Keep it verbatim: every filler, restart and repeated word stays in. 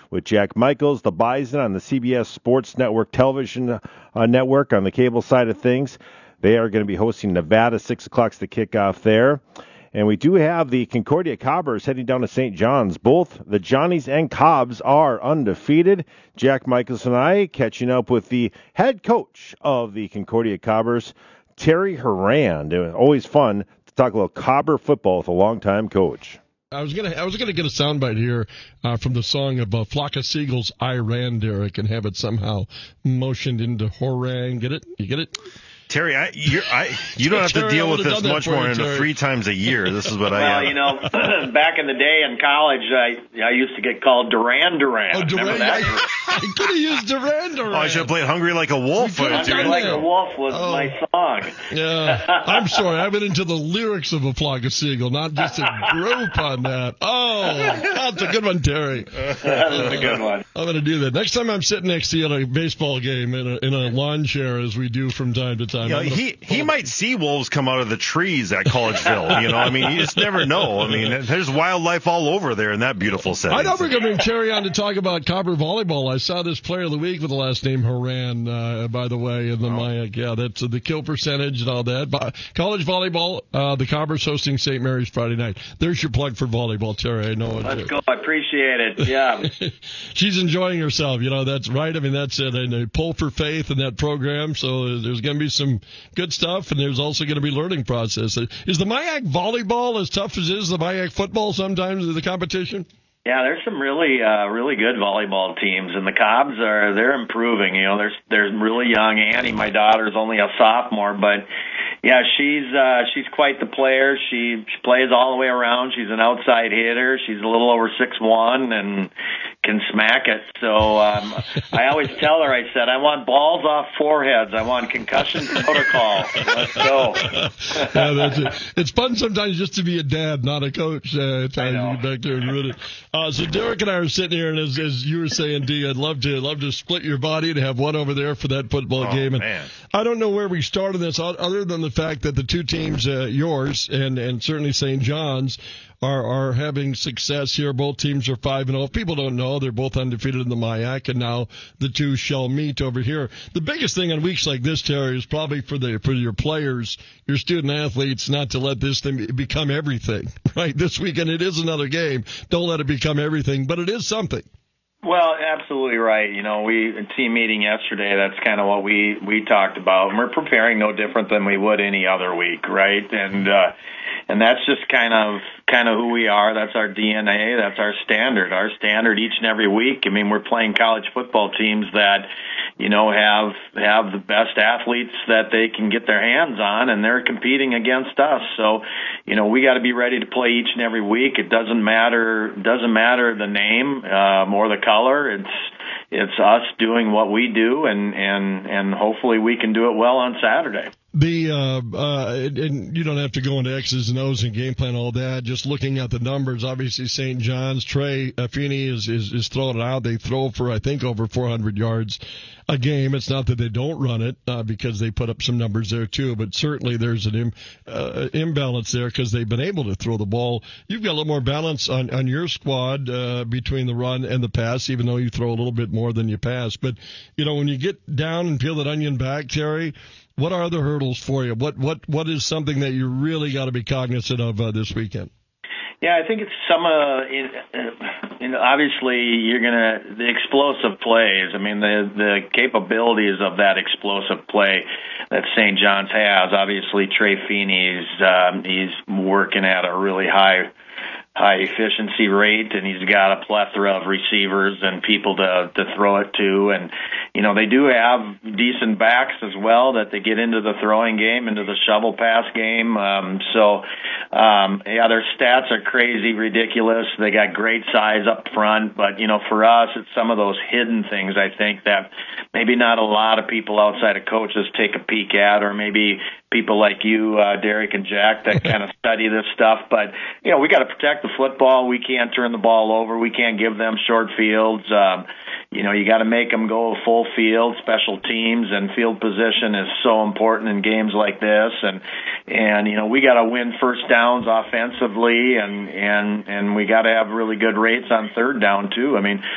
with Jack Michaels, the Bison on the C B S Sports Network television uh, network on the cable side of things. They are going to be hosting Nevada, six o'clock to kick off there. And we do have the Concordia Cobbers heading down to Saint John's. Both the Johnnies and Cobbs are undefeated. Jack Michaels and I catching up with the head coach of the Concordia Cobbers, Terry Horan. It was always fun to talk about Cobber football with a longtime coach. I was gonna, I was gonna get a soundbite here uh, from the song of uh, Flock of Seagulls, I Ran, Derek, and have it somehow motioned into Horan. Get it? You get it? Terry, I, you're, I, you don't have to Terry, deal with this much more you, than three times a year. This is what well, I. Well, you know, back in the day in college, I I used to get called Duran Duran. Oh, Duran! Remember that? I, I could have used Duran Duran. Oh, I should have played "Hungry Like a Wolf." Hungry Like a Wolf was oh. my song. Yeah, I'm sorry. I went into the lyrics of A Flock of Seagull, not just a group on that. Oh, that's a good one, Terry. That's a good one. I'm going to do that next time I'm sitting next to you at a baseball game in a, in a lawn chair, as we do from time to time. You know, he he might see wolves come out of the trees at Collegeville. You know, I mean, you just never know. I mean, there's wildlife all over there in that beautiful setting. I know we're going to bring Terry on to talk about Cobber volleyball. I saw this player of the week with the last name Horan, uh, by the way, in the oh. Mayak. Yeah, that's uh, the kill percentage and all that. But college volleyball, uh, the Cobbers hosting Saint Mary's Friday night. There's your plug for volleyball, Terry. I know. Let's go. I appreciate it. Yeah. She's enjoying herself. You know, that's right. I mean, that's it. And they pull for faith in that program. So there's going to be some good stuff, and there's also going to be learning process. Is the Mayak volleyball as tough as is the Mayak football sometimes in the competition? Yeah, there's some really, uh, really good volleyball teams, and the Cobbs are they're improving. You know, there's there's really young Annie. My daughter's only a sophomore, but yeah, she's uh, she's quite the player. She, she plays all the way around. She's an outside hitter. She's a little over six one and can smack it. So um, I always tell her, I said, I want balls off foreheads. I want concussion protocol. Let's go. Yeah, that's it. It's fun sometimes just to be a dad, not a coach. Uh, I know. You get back there and run it. Uh, so Derek and I are sitting here, and as, as you were saying, D, I'd love to love to split your body and have one over there for that football oh, game. And man. I don't know where we started this, other than the fact that the two teams, uh, yours and and certainly Saint John's, are are having success here. Both teams are five and zero. If people don't know, they're both undefeated in the Mayak, and now the two shall meet over here. The biggest thing on weeks like this, Terry, is probably for the for your players, your student athletes, not to let this thing become everything. Right, this weekend it is another game. Don't let it become everything, but it is something. Well, absolutely right. You know, we a team meeting yesterday. That's kind of what we we talked about. And we're preparing no different than we would any other week, right? And uh, and that's just kind of kind of who we are. That's our D N A. That's our standard. Our standard each and every week. I mean, we're playing college football teams that, you know, have have the best athletes that they can get their hands on, and they're competing against us. So, you know, we got to be ready to play each and every week. It doesn't matter doesn't matter the name um, or the color. It's it's us doing what we do, and and and hopefully we can do it well on Saturday. The uh, uh, and you don't have to go into X's and O's and game plan all that. Just looking at the numbers, obviously Saint John's, Trey Feeney is, is is throwing it out. They throw for I think over four hundred yards a game. It's not that they don't run it uh, because they put up some numbers there too, but certainly there's an Im, uh, imbalance there because they've been able to throw the ball. You've got a little more balance on on your squad uh, between the run and the pass, even though you throw a little bit more than you pass. But you know when you get down and peel that onion back, Terry, what are the hurdles for you? What what what is something that you really got to be cognizant of uh, this weekend? Yeah, I think it's some, uh, in, uh, you know, obviously you're gonna the explosive plays. I mean, the the capabilities of that explosive play that Saint John's has. Obviously, Trey Feeney's um, he's working at a really high. high efficiency rate, and he's got a plethora of receivers and people to to throw it to. And you know they do have decent backs as well that they get into the throwing game, into the shovel pass game. Um, so um, yeah, their stats are crazy, ridiculous. They got great size up front, but you know for us, it's some of those hidden things I think that maybe not a lot of people outside of coaches take a peek at, or maybe people like you, uh, Derek and Jack, that kind of study this stuff. But, you know, we got to protect the football. We can't turn the ball over. We can't give them short fields. Um, you know, you got to make them go full field. Special teams and field position is so important in games like this. And, and you know, we got to win first downs offensively, and, and, and we got to have really good rates on third down, too. I mean,